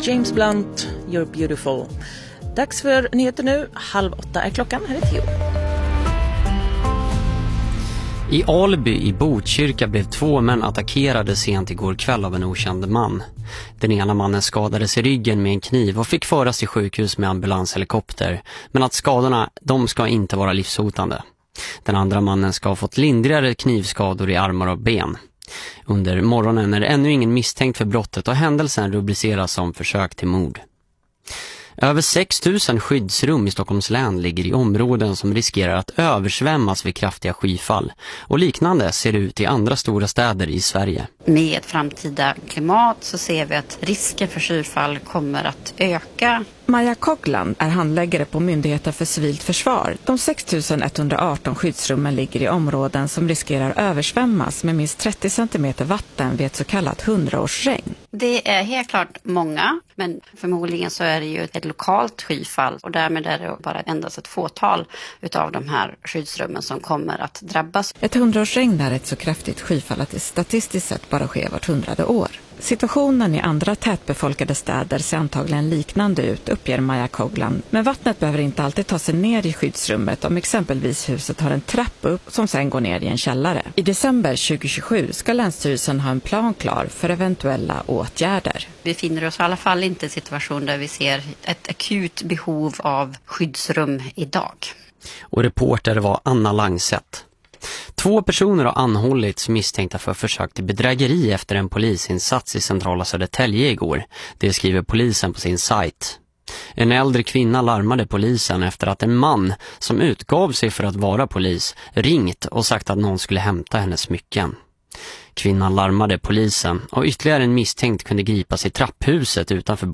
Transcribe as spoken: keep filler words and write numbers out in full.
James Blunt, You're Beautiful. Dags för nyheter nu. Halv åtta är klockan. Här är Theo. I Alby i Botkyrka blev två män attackerade sent igår kväll av en okänd man. Den ena mannen skadades i ryggen med en kniv och fick föras till sjukhus med ambulanshelikopter. Men att skadorna, de ska inte vara livshotande. Den andra mannen ska ha fått lindrigare knivskador i armar och ben. Under morgonen är det ännu ingen misstänkt för brottet och händelsen rubriceras som försök till mord. Över sex tusen skyddsrum i Stockholms län ligger i områden som riskerar att översvämmas vid kraftiga skyfall. Och liknande ser det ut i andra stora städer i Sverige. Med ett framtida klimat så ser vi att risken för skyfall kommer att öka. Maja Koglan är handläggare på Myndigheten för civilt försvar. De sex tusen etthundraarton skyddsrummen ligger i områden som riskerar översvämmas med minst trettio centimeter vatten vid ett så kallat hundraårsregn. Det är helt klart många, men förmodligen så är det ju ett lokalt skyfall och därmed är det bara endast ett fåtal utav de här skyddsrummen som kommer att drabbas. Ett hundraårsregn är ett så kraftigt skyfall att det statistiskt sett bara sker vart hundrade år. Situationen i andra tätbefolkade städer ser antagligen liknande ut, uppger Maja Koglan. Men vattnet behöver inte alltid ta sig ner i skyddsrummet om exempelvis huset har en trappa upp som sen går ner i en källare. I december tjugohundratjugosju ska Länsstyrelsen ha en plan klar för eventuella åtgärder. Vi finner oss i alla fall inte i en situation där vi ser ett akut behov av skyddsrum idag. Och reporter var Anna Langset. Två personer har anhållits misstänkta för försök till bedrägeri efter en polisinsats i centrala Södertälje igår. Det skriver polisen på sin sajt. En äldre kvinna larmade polisen efter att en man som utgav sig för att vara polis ringt och sagt att någon skulle hämta hennes smycken. Kvinnan larmade polisen och ytterligare en misstänkt kunde gripas i trapphuset utanför